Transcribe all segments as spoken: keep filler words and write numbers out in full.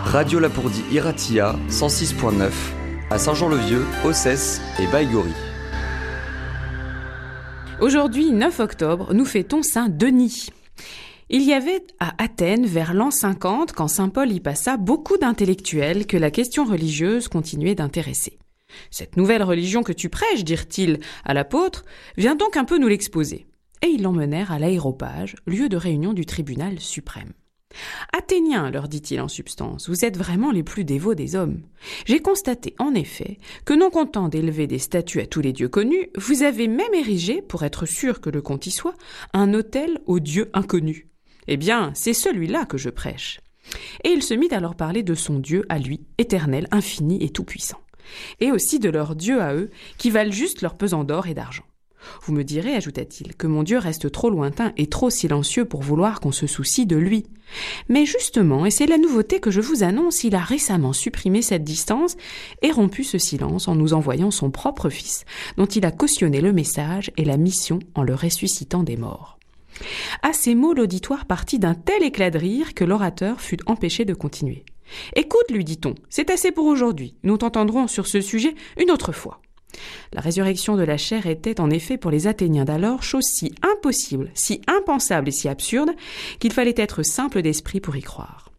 Radio Lapourdie Iratia, cent six point neuf, à Saint-Jean-le-Vieux, Ossès et Baïgori. Aujourd'hui, neuf octobre, nous fêtons Saint Denis. Il y avait à Athènes, vers l'an cinquante, quand saint Paul y passa, beaucoup d'intellectuels que la question religieuse continuait d'intéresser. « Cette nouvelle religion que tu prêches, dirent-ils à l'apôtre, viens donc un peu nous l'exposer. » Et ils l'emmenèrent à l'Aréopage, lieu de réunion du tribunal suprême. « Athéniens, leur dit-il en substance, vous êtes vraiment les plus dévots des hommes. J'ai constaté en effet que non content d'élever des statues à tous les dieux connus, vous avez même érigé, pour être sûr que le compte y soit, un autel aux dieux inconnus. Eh bien, c'est celui-là que je prêche. » Et il se mit à leur parler de son Dieu à lui, éternel, infini et tout-puissant, et aussi de leurs dieux à eux, qui valent juste leur pesant d'or et d'argent. Vous me direz, ajouta-t-il, que mon Dieu reste trop lointain et trop silencieux pour vouloir qu'on se soucie de lui. Mais justement, et c'est la nouveauté que je vous annonce, il a récemment supprimé cette distance et rompu ce silence en nous envoyant son propre fils, dont il a cautionné le message et la mission en le ressuscitant des morts. À ces mots, l'auditoire partit d'un tel éclat de rire que l'orateur fut empêché de continuer. « Écoute, lui dit-on, c'est assez pour aujourd'hui. Nous t'entendrons sur ce sujet une autre fois. » La résurrection de la chair était en effet pour les Athéniens d'alors chose si impossible, si impensable et si absurde qu'il fallait être simple d'esprit pour y croire.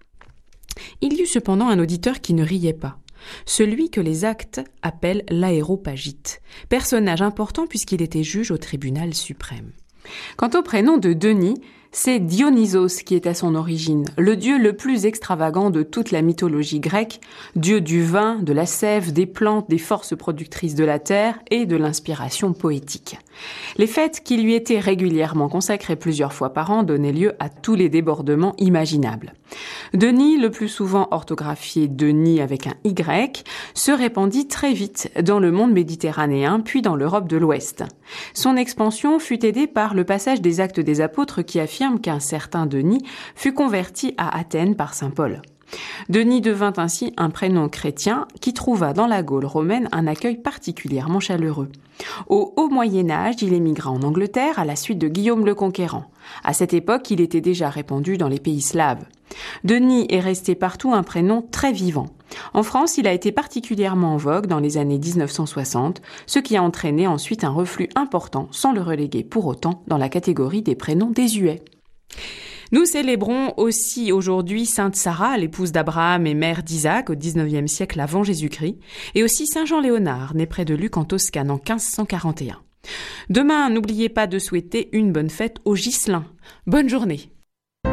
Il y eut cependant un auditeur qui ne riait pas, celui que les actes appellent l'aéropagite, personnage important puisqu'il était juge au tribunal suprême. Quant au prénom de Denis, c'est Dionysos qui est à son origine, le dieu le plus extravagant de toute la mythologie grecque, dieu du vin, de la sève, des plantes, des forces productrices de la terre et de l'inspiration poétique. Les fêtes qui lui étaient régulièrement consacrées plusieurs fois par an donnaient lieu à tous les débordements imaginables. Denis, le plus souvent orthographié Denis avec un Y, se répandit très vite dans le monde méditerranéen puis dans l'Europe de l'Ouest. Son expansion fut aidée par le passage des Actes des Apôtres qui affirme qu'un certain Denis fut converti à Athènes par saint Paul. Denis devint ainsi un prénom chrétien qui trouva dans la Gaule romaine un accueil particulièrement chaleureux. Au haut Moyen-Âge, il émigra en Angleterre à la suite de Guillaume le Conquérant. À cette époque, il était déjà répandu dans les pays slaves. Denis est resté partout un prénom très vivant. En France, il a été particulièrement en vogue dans les années dix-neuf cent soixante, ce qui a entraîné ensuite un reflux important sans le reléguer pour autant dans la catégorie des prénoms désuets. Nous célébrons aussi aujourd'hui Sainte Sarah, l'épouse d'Abraham et mère d'Isaac au dix-neuvième siècle avant Jésus-Christ, et aussi Saint Jean Léonard, né près de Luc en Toscane en quinze cent quarante et un. Demain, n'oubliez pas de souhaiter une bonne fête aux Ghislains. Bonne journée.